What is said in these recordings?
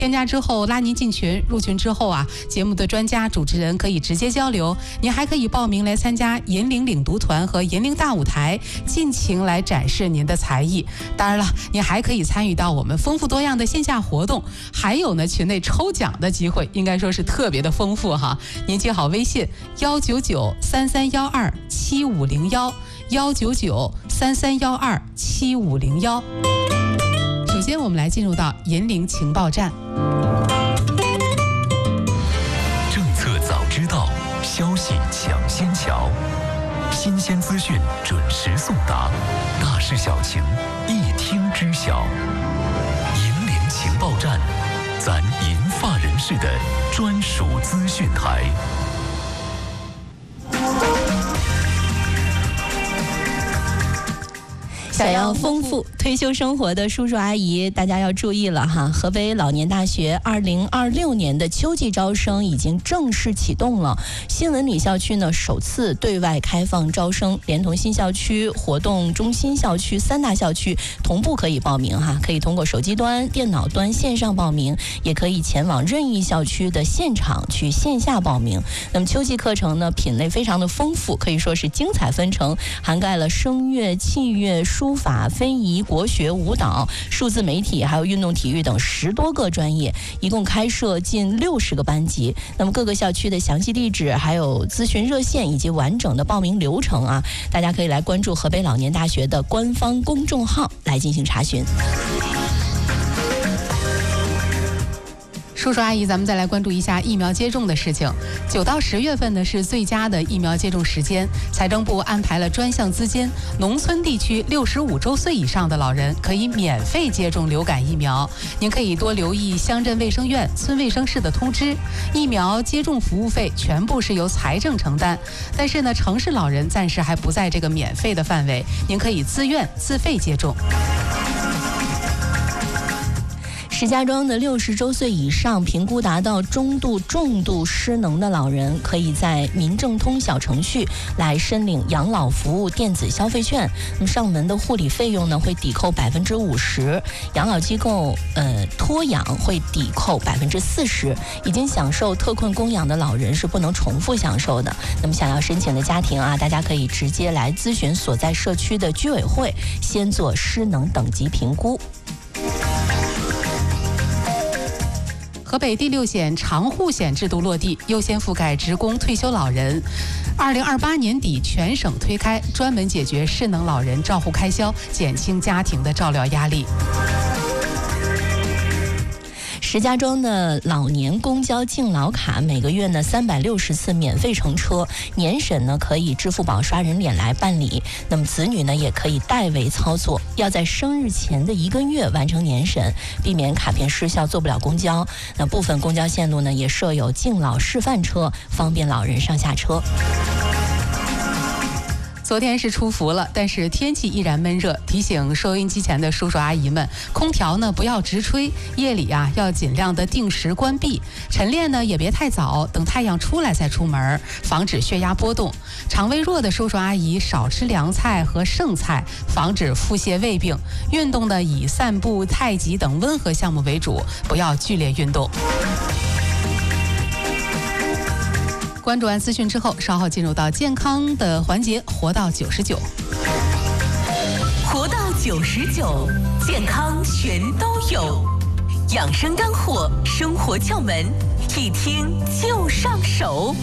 添加之后拉您进群，入群之后啊，节目的专家主持人可以直接交流。您还可以报名来参加银领领读团和银领大舞台，尽情来展示您的才艺。当然了，您还可以参与到我们丰富多样的线下活动，还有呢群内抽奖的机会，应该说是特别的丰富哈。您记好微信19933127501，19933127501。首先我们来进入到银领情报站。 政策早知道，消息抢先瞧，新鲜资讯准时送达，大事小情一听知晓。银领情报站，咱银发人士的专属资讯台。 想要丰富退休生活的叔叔阿姨，大家要注意了哈！河北老年大学2026年的秋季招生已经正式启动了。新文旅校区呢，首次对外开放招生，连同新校区、活动中心校区3大校区同步可以报名哈，可以通过手机端、电脑端线上报名，也可以前往任意校区的现场去线下报名。那么秋季课程呢，品类非常的丰富，可以说是精彩纷呈，涵盖了声乐、器乐、书法、非遗、国学、舞蹈、数字媒体还有运动体育等10多个专业，一共开设近60个班级。那么各个校区的详细地址还有咨询热线以及完整的报名流程啊，大家可以来关注河北老年大学的官方公众号来进行查询。 叔叔阿姨，咱们再来关注一下疫苗接种的事情。9到10月份呢是最佳的疫苗接种时间。财政部安排了专项资金，农村地区65周岁以上的老人可以免费接种流感疫苗。您可以多留意乡镇卫生院、村卫生室的通知。疫苗接种服务费全部是由财政承担，但是呢，城市老人暂时还不在这个免费的范围，您可以自愿自费接种。 石家庄的60周岁以上评估达到中度、重度失能的老人，可以在民政通小程序来申领养老服务电子消费券。那么上门的护理费用呢会抵扣50%，养老机构托养会抵扣40%。已经享受特困供养的老人是不能重复享受的。那么想要申请的家庭啊，大家可以直接来咨询所在社区的居委会，先做失能等级评估。 河北第6险长户险制度落地，优先覆盖职工退休老人。2028年底全省推开，专门解决失能老人照护开销，减轻家庭的照料压力。 石家庄的老年公交敬老卡每个月呢360次免费乘车，年审呢可以支付宝刷人脸来办理，那么子女呢也可以代为操作，要在生日前的1个月完成年审，避免卡片失效坐不了公交。那部分公交线路呢也设有敬老示范车，方便老人上下车。 昨天是出伏了，但是天气依然闷热，提醒收音机前的叔叔阿姨们，空调呢不要直吹，夜里啊要尽量的定时关闭，晨练呢也别太早，等太阳出来再出门，防止血压波动。肠胃弱的叔叔阿姨少吃凉菜和剩菜，防止腹泻胃病。运动呢以散步、太极等温和项目为主，不要剧烈运动。关注完资讯之后，稍后进入到健康的环节，活到99。 活到99，健康全都有，养生干货，生活窍门，一听就上手。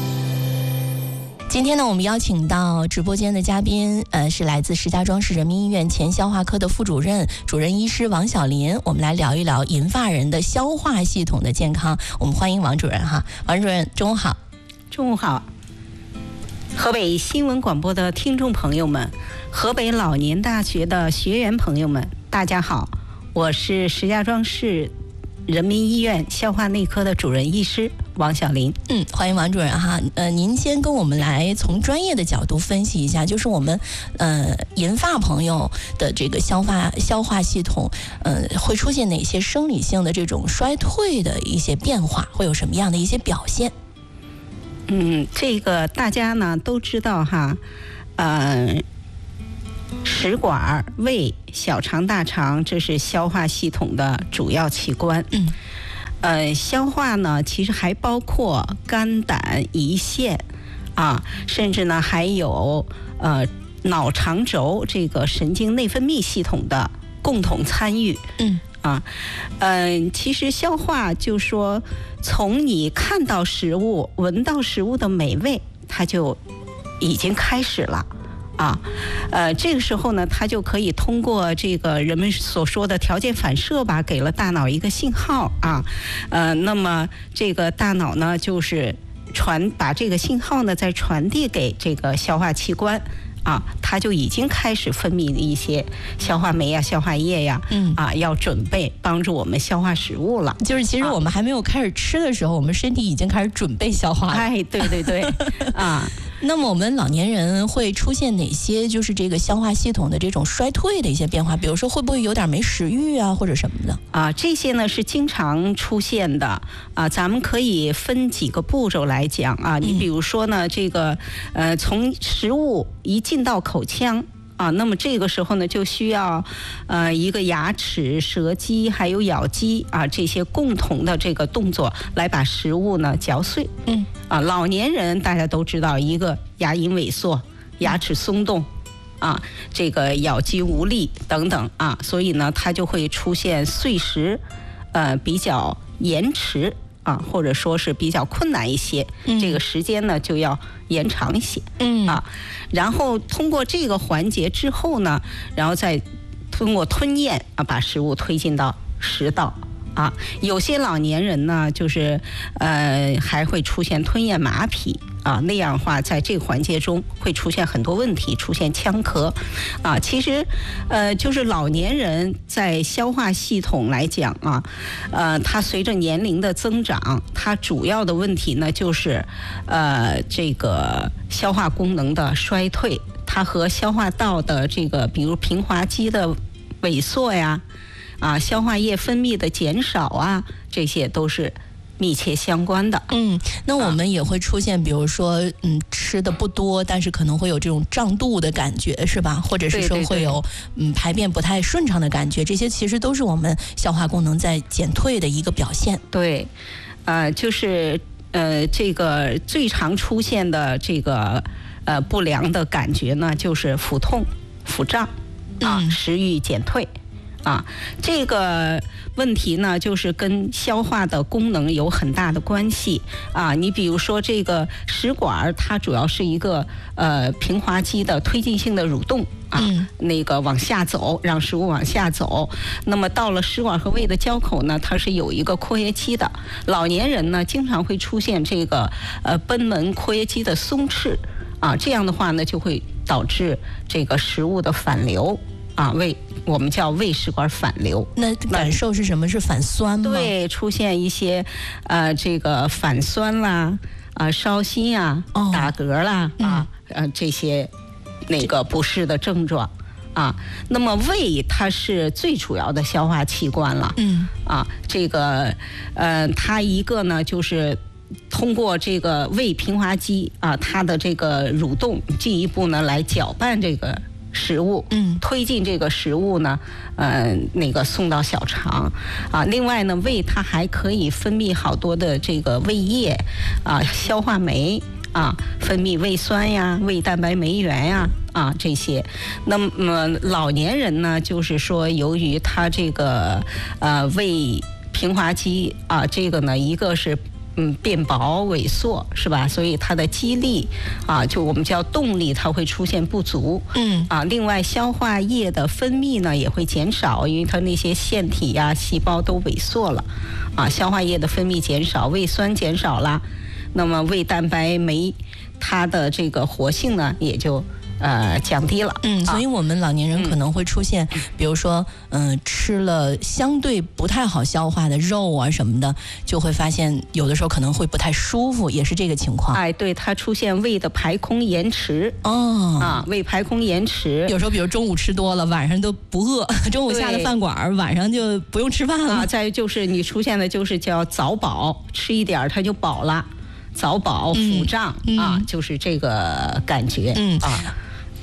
今天呢，我们邀请到直播间的嘉宾，是来自石家庄市人民医院前消化科的副主任、主任医师王小林。我们来聊一聊银发人的消化系统的健康。我们欢迎王主任哈，王主任，中午好。 中午好，河北新闻广播的听众朋友们，河北老年大学的学员朋友们，大家好，我是石家庄市人民医院消化内科的主任医师王小林。 欢迎王主任哈。您先跟我们来从专业的角度分析一下，就是我们银发朋友的这个消化系统，会出现哪些生理性的这种衰退的一些变化，会有什么样的一些表现？ 这个大家呢都知道哈，食管、胃、小肠、大肠，这是消化系统的主要器官。 消化呢，其实还包括肝胆胰腺啊，甚至呢还有脑肠轴这个神经内分泌系统的共同参与。其实消化就说从你看到食物、闻到食物的美味，它就已经开始了。这个时候呢，它就可以通过这个人们所说的条件反射吧，给了大脑一个信号啊。那么这个大脑呢，就是把这个信号呢再传递给这个消化器官。它就已经开始分泌一些消化酶呀、消化液呀，要准备帮助我们消化食物了。 就是其实我们还没有开始吃的时候，我们身体已经开始准备消化了。 哎，对对对， 那么我们老年人会出现哪些就是这个消化系统的这种衰退的一些变化？比如说会不会有点没食欲啊，或者什么的？ 这些呢是经常出现的咱们可以分几个步骤来讲你比如说呢，这个从食物一进到口腔那么这个时候呢，就需要一个牙齿、舌基还有咬肌这些共同的这个动作来把食物呢嚼碎。老年人大家都知道，一个牙龈萎缩、牙齿松动这个咬肌无力等等所以呢，它就会出现碎食比较延迟或者说是比较困难一些，这个时间呢就要延长一些。然后通过这个环节之后呢，然后再通过吞咽把食物推进到食道。有些老年人呢，就是还会出现吞咽马匹那样的话，在这个环节中会出现很多问题，出现呛咳其实就是老年人在消化系统来讲它随着年龄的增长，它主要的问题呢就是这个消化功能的衰退，它和消化道的这个比如平滑肌的萎缩呀消化液分泌的减少这些都是密切相关的。 那我们也会出现，比如说吃的不多，但是可能会有这种胀肚的感觉，是吧？或者是说会有排便不太顺畅的感觉，这些其实都是我们消化功能在减退的一个表现。 对，就是这个最常出现的这个不良的感觉呢，就是腹痛、腹胀食欲减退。这个问题呢，就是跟消化的功能有很大的关系你比如说这个食管，它主要是一个平滑肌的推进性的蠕动那个往下走，让食物往下走。那么到了食管和胃的交口呢，它是有一个括约肌的。老年人呢，经常会出现这个贲门括约肌的松弛这样的话呢，就会导致这个食物的反流。我们叫胃食管反流。 那感受是什么？是反酸吗？ 对，出现一些这个反酸啦烧心打嗝啦这些那个不适的症状那么胃它是最主要的消化器官了这个它一个呢就是通过这个胃平滑肌它的这个蠕动，进一步呢来搅拌这个食物，推进这个食物呢，那个送到小肠另外呢，胃它还可以分泌好多的这个胃液消化酶分泌胃酸呀、胃蛋白酶原呀这些。那么老年人呢，就是说由于它这个胃平滑肌这个呢，一个是变薄萎缩，是吧？所以它的肌力就我们叫动力，它会出现不足。另外消化液的分泌呢也会减少，因为它那些腺体呀、细胞都萎缩了消化液的分泌减少，胃酸减少了，那么胃蛋白酶它的这个活性呢也就降低了。 所以我们老年人可能会出现，比如说吃了相对不太好消化的肉什么的，就会发现有的时候可能会不太舒服，也是这个情况。 对，它出现胃的排空延迟。胃排空延迟， 有时候比如中午吃多了，晚上都不饿，中午下了饭馆，晚上就不用吃饭了。 再就是你出现的就是叫早饱，吃一点它就饱了，早饱腹胀就是这个感觉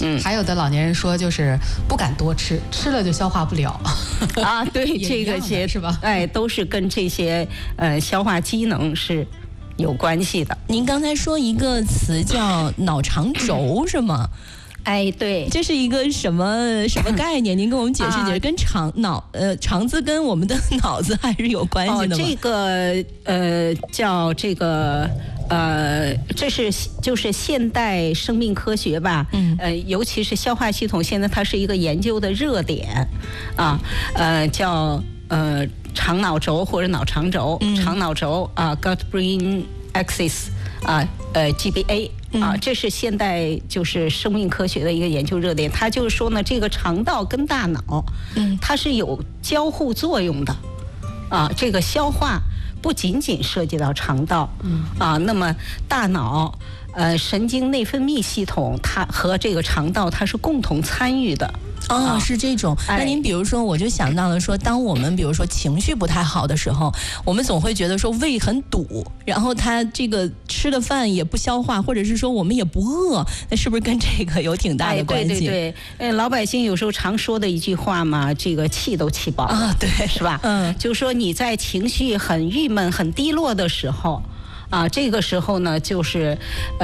还有的老年人说就是不敢多吃，吃了就消化不了。 啊，对，这个些是吧？ 哎，都是跟这些消化机能是有关系的。 您刚才说一个词叫脑肠轴是吗？ 哎，对， 这是一个什么概念？您跟我们解释解释，跟肠子跟我们的脑子还是有关系的吗？ 这个叫这个这是就是现代生命科学吧，尤其是消化系统，现在它是一个研究的热点啊，叫肠脑轴或者脑肠轴，肠脑轴啊 ，gut-brain axis 啊，GBA。这是现代就是生命科学的一个研究热点。它就是说呢，这个肠道跟大脑，它是有交互作用的，这个消化不仅仅涉及到肠道，那么大脑神经内分泌系统它和这个肠道它是共同参与的。 是这种。那您比如说，我就想到了说，当我们比如说情绪不太好的时候，我们总会觉得说胃很堵，然后他这个吃的饭也不消化，或者是说我们也不饿，那是不是跟这个有挺大的关系？ 对，老百姓有时候常说的一句话嘛，这个气都气饱了， 对， 是吧？就是说你在情绪很郁闷、很低落的时候，这个时候呢，就是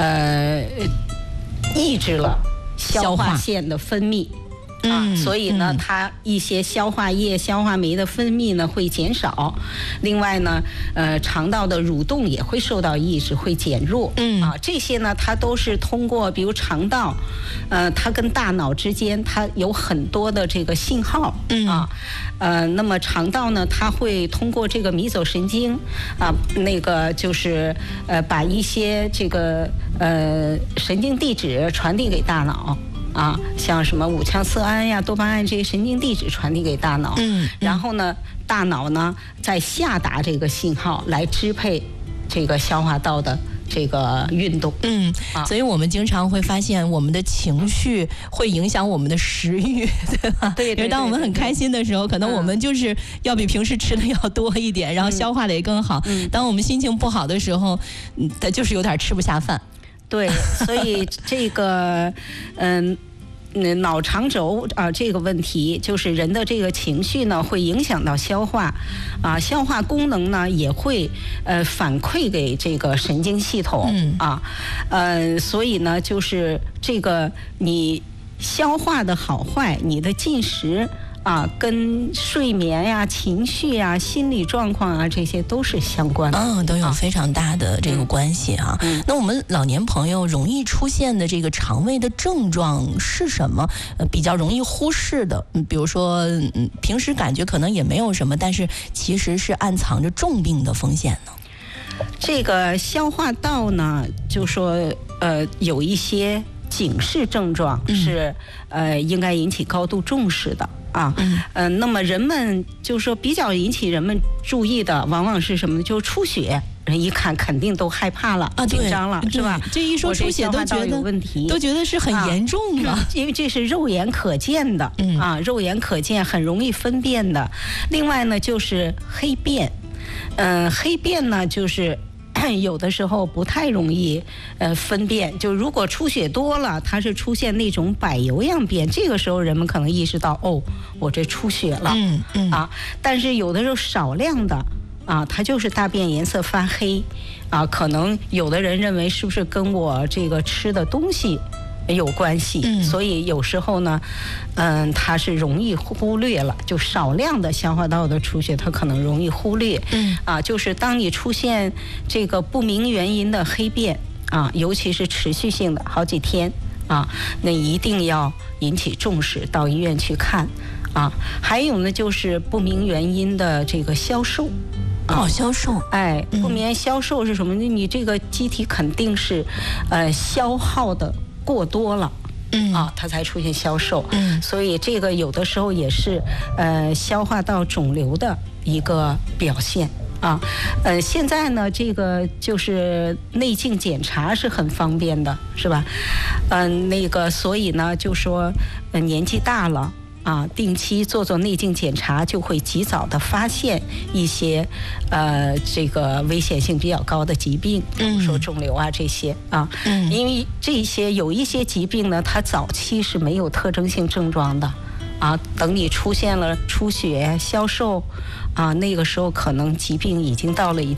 抑制了消化腺的分泌。所以呢，它一些消化液、消化酶的分泌呢会减少。另外呢，肠道的蠕动也会受到抑制，会减弱。这些呢，它都是通过，比如肠道，它跟大脑之间它有很多的这个信号。那么肠道呢，它会通过这个迷走神经那个就是把一些这个神经递质传递给大脑。像什么五羟色胺呀、多巴胺这些神经递质传递给大脑，然后呢，大脑呢再下达这个信号来支配这个消化道的这个运动。 所以我们经常会发现，我们的情绪会影响我们的食欲，对吧？ 对。 因为当我们很开心的时候，可能我们就是要比平时吃的要多一点，然后消化的也更好。当我们心情不好的时候，它就是有点吃不下饭。 对，所以这个脑肠轴这个问题，就是人的这个情绪呢，会影响到消化，消化功能呢也会反馈给这个神经系统所以呢，就是这个你消化的好坏，你的进食。跟睡眠呀、情绪呀、心理状况这些都是相关的。 都有非常大的这个关系啊。那我们老年朋友容易出现的这个肠胃的症状是什么？比较容易忽视的，比如说，平时感觉可能也没有什么，但是其实是暗藏着重病的风险呢。 这个消化道呢，就说有一些警示症状是应该引起高度重视的。那么人们就说比较引起人们注意的，往往是什么呢？就是出血，人一看肯定都害怕了，紧张了，是吧？ 这一说出血都觉得有问题， 都觉得是很严重的， 因为这是肉眼可见的，肉眼可见，很容易分辨的。另外呢，就是黑便，黑便呢就是。有的时候不太容易分辨，就如果出血多了，它是出现那种柏油样便，这个时候人们可能意识到我这出血了，但是有的时候少量的它就是大便颜色发黑可能有的人认为是不是跟我这个吃的东西有关系，所以有时候呢，它是容易忽略了，就少量的消化道的出血，它可能容易忽略。就是当你出现这个不明原因的黑便尤其是持续性的好几天那一定要引起重视，到医院去看还有呢，就是不明原因的这个消瘦。 消瘦， 不明消瘦是什么呢？你这个机体肯定是消耗的过多了，它才出现消瘦，所以这个有的时候也是消化道肿瘤的一个表现现在呢，这个就是内镜检查是很方便的，是吧？那个所以呢，就说年纪大了定期做内镜检查，就会及早的发现一些这个危险性比较高的疾病，比如说肿瘤啊这些啊。因为这些有一些疾病呢，它早期是没有特征性症状的。等你出现了出血、消瘦，那个时候可能疾病已经到了